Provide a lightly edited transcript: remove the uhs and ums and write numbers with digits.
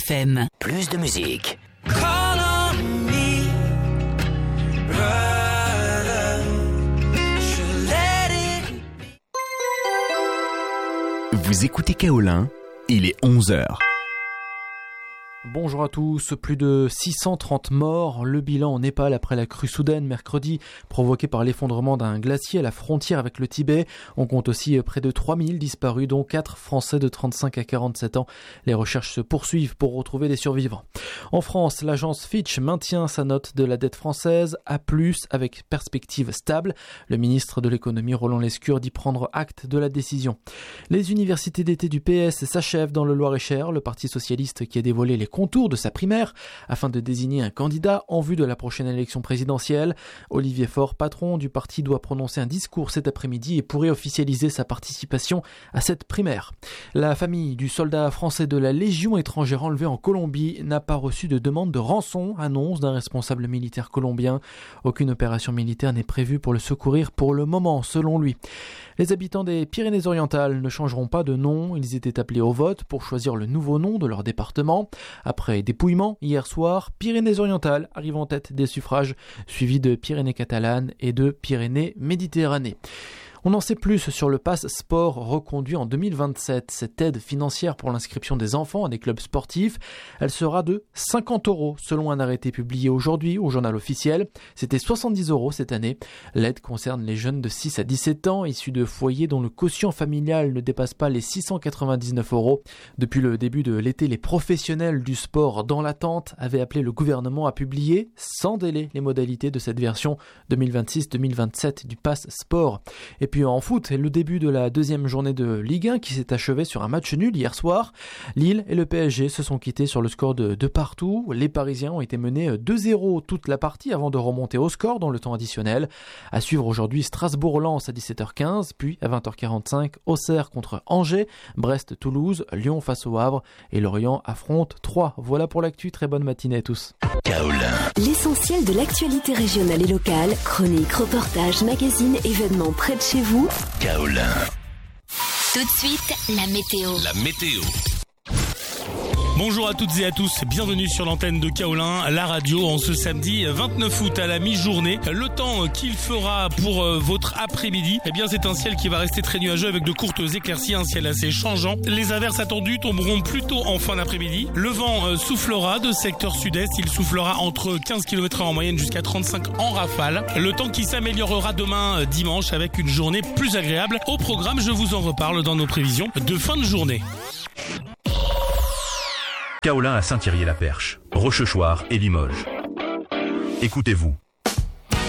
FM. Plus de musique. Call on me, brother. Should let it. Vous écoutez Kaolin, il est 11h. Bonjour à tous, plus de 630 morts, le bilan au Népal après la crue soudaine mercredi provoquée par l'effondrement d'un glacier à la frontière avec le Tibet. On compte aussi près de 3000 disparus, dont 4 Français de 35 à 47 ans. Les recherches se poursuivent pour retrouver des survivants. En France, l'agence Fitch maintient sa note de la dette française A+, avec perspective stable. Le ministre de l'économie Roland Lescure dit prendre acte de la décision. Les universités d'été du PS s'achèvent dans le Loir-et-Cher. Le Parti socialiste qui a dévoilé les contours de sa primaire afin de désigner un candidat en vue de la prochaine élection présidentielle. Olivier Faure, patron du parti, doit prononcer un discours cet après-midi et pourrait officialiser sa participation à cette primaire. La famille du soldat français de la Légion étrangère enlevé en Colombie n'a pas reçu de demande de rançon, annonce d'un responsable militaire colombien. Aucune opération militaire n'est prévue pour le secourir pour le moment, selon lui. Les habitants des Pyrénées-Orientales ne changeront pas de nom. Ils étaient appelés au vote pour choisir le nouveau nom de leur département. Après dépouillement, hier soir, Pyrénées-Orientales arrive en tête des suffrages, suivi de Pyrénées-Catalanes et de Pyrénées-Méditerranée. On en sait plus sur le pass sport reconduit en 2027. Cette aide financière pour l'inscription des enfants à des clubs sportifs, elle sera de 50 € selon un arrêté publié aujourd'hui au journal officiel. C'était 70 € cette année. L'aide concerne les jeunes de 6 à 17 ans issus de foyers dont le quotient familial ne dépasse pas les 699 €. Depuis le début de l'été, les professionnels du sport dans l'attente avaient appelé le gouvernement à publier sans délai les modalités de cette version 2026-2027 du pass sport. Et puis en foot, le début de la deuxième journée de Ligue 1 qui s'est achevée sur un match nul hier soir. Lille et le PSG se sont quittés sur le score de 2-2. Les Parisiens ont été menés 2-0 toute la partie avant de remonter au score dans le temps additionnel. À suivre aujourd'hui Strasbourg-Lens à 17h15, puis à 20h45 Auxerre contre Angers, Brest-Toulouse, Lyon face au Havre et Lorient affronte Troyes. Voilà pour l'actu, très bonne matinée à tous. Kaolin. L'essentiel de l'actualité régionale et locale, chroniques, reportages, magazines, événements près de chez vous. Kaolin. Tout de suite, la météo. La météo. Bonjour à toutes et à tous, bienvenue sur l'antenne de Kaolin, la radio, en ce samedi 29 août à la mi-journée. Le temps qu'il fera pour votre après-midi, eh bien c'est un ciel qui va rester très nuageux avec de courtes éclaircies, un ciel assez changeant. Les averses attendues tomberont plutôt en fin d'après-midi. Le vent soufflera de secteur sud-est, il soufflera entre 15 km/h en moyenne jusqu'à 35 en rafale. Le temps qui s'améliorera demain dimanche avec une journée plus agréable. Au programme, je vous en reparle dans nos prévisions de fin de journée. Kaolin à Saint-Thierry-la-Perche, Rochechouart et Limoges. Écoutez-vous,